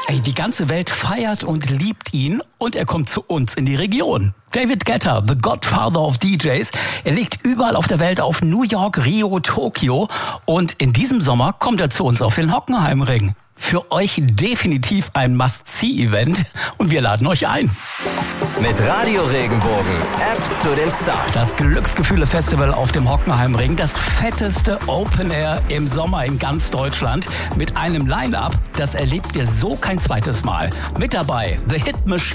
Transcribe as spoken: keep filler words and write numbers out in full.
Ey, die ganze Welt feiert und liebt ihn und er kommt zu uns in die Region. David Guetta, the Godfather of D Js. Er legt überall auf der Welt auf: New York, Rio, Tokio. Und in diesem Sommer kommt er zu uns auf den Hockenheimring. Für euch definitiv ein Must-See-Event und wir laden euch ein. Mit Radio Regenbogen, App zu den Stars. Das Glücksgefühle-Festival auf dem Hockenheimring, das fetteste Open Air im Sommer in ganz Deutschland mit einem Line-Up, das erlebt ihr so kein zweites Mal. Mit dabei The Hit Machine.